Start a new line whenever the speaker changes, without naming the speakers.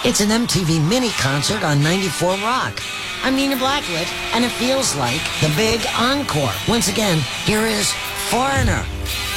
It's an MTV mini concert on 94 Rock. I'm Nina Blackwood, and it feels like the big encore. Once again, here is Foreigner.